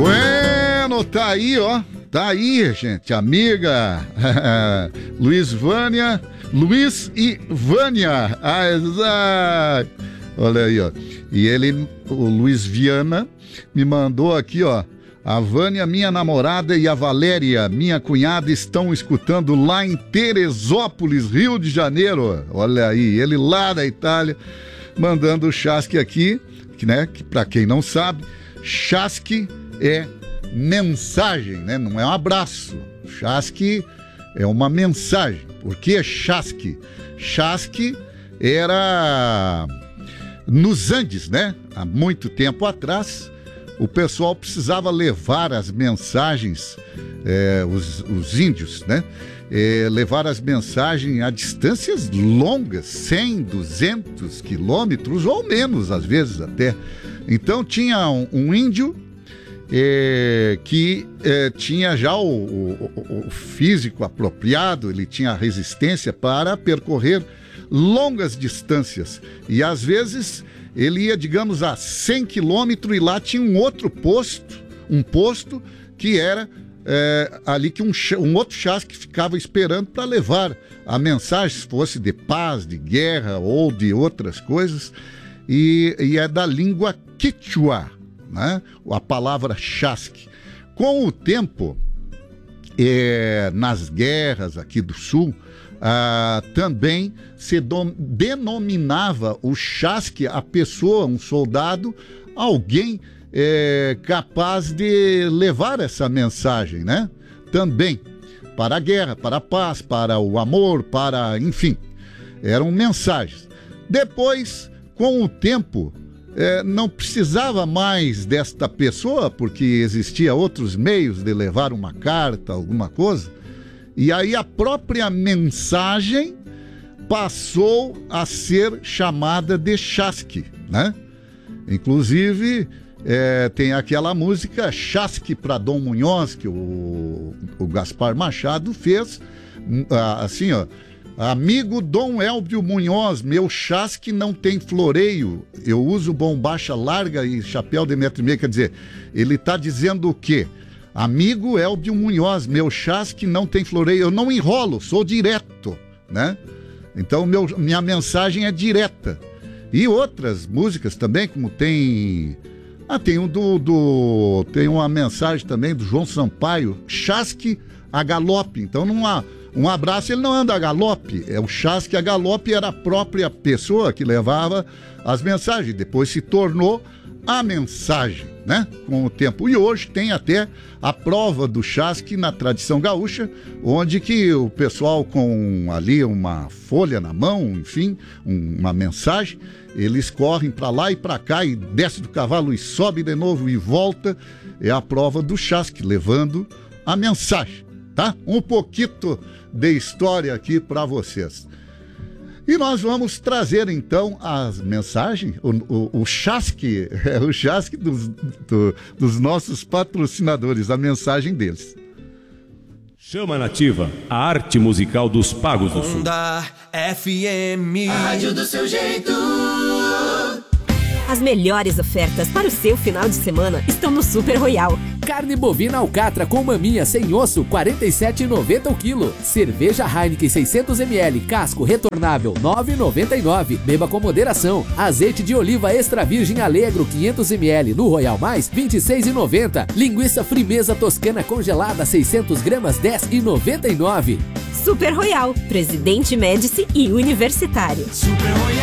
Bueno, tá aí, ó. Tá aí, gente, amiga Luiz e Vânia. Olha aí, ó. E ele, o Luiz Viana, me mandou aqui, ó. A Vânia, minha namorada, e a Valéria, minha cunhada, estão escutando lá em Teresópolis, Rio de Janeiro. Olha aí, ele lá da Itália, mandando o chasque aqui, né? Que pra quem não sabe, chasque é mensagem, né? Não é um abraço. Chasque é uma mensagem. Por que chasque? Chasque era nos Andes, né? Há muito tempo atrás, o pessoal precisava levar as mensagens, os índios, né? Levar as mensagens a distâncias longas, 100, 200 quilômetros ou menos, às vezes até. Então tinha um índio que tinha já o físico apropriado, ele tinha a resistência para percorrer longas distâncias. E às vezes ele ia, digamos, a 100 quilômetros e lá tinha um outro posto, que era ali que um outro chasque ficava esperando para levar a mensagem, se fosse de paz, de guerra ou de outras coisas. E é da língua Quechua, né? A palavra chasque. Com o tempo, nas guerras aqui do Sul, também se denominava o chasque a pessoa, um soldado, alguém capaz de levar essa mensagem, né? Também para a guerra, para a paz, para o amor, enfim, eram mensagens. Depois, com o tempo, não precisava mais desta pessoa, porque existia outros meios de levar uma carta, alguma coisa. E aí a própria mensagem passou a ser chamada de chasque, né? Inclusive, tem aquela música Chasque para Dom Munhoz, que o Gaspar Machado fez, assim, ó. Amigo Dom Elbio Munhoz, meu chasque não tem floreio, eu uso bombacha larga e chapéu de 1,5 m. Quer dizer, ele está dizendo o quê? Amigo Elbio Munhoz, meu chasque não tem floreio, eu não enrolo, sou direto, né? Então minha mensagem é direta. E outras músicas também, como tem tem uma mensagem também do João Sampaio, chasque a galope. Então um abraço, ele não anda a galope, o chasque a galope era a própria pessoa que levava as mensagens, depois se tornou a mensagem, né? Com o tempo. E hoje tem até a prova do chasque na tradição gaúcha, onde que o pessoal com ali uma folha na mão, enfim, uma mensagem, eles correm para lá e para cá e desce do cavalo e sobe de novo e volta. É a prova do chasque, levando a mensagem, tá? Um pouquinho de história aqui para vocês. E nós vamos trazer então as mensagens, o chasque, o chasque dos nossos patrocinadores, a mensagem deles. Chama Nativa, a arte musical dos Pagos do Sul. Onda FM, a rádio do seu jeito. As melhores ofertas para o seu final de semana estão no Super Royal. Carne bovina alcatra com maminha sem osso, R$ 47,90 o quilo. Cerveja Heineken 600ml, casco retornável, R$ 9,99. Beba com moderação. Azeite de oliva extra virgem Alegro, 500ml, no Royal Mais, R$ 26,90. Linguiça Frimeza toscana congelada, 600 gramas, R$ 10,99. Super Royal, Presidente Médici e Universitário. Super Royal.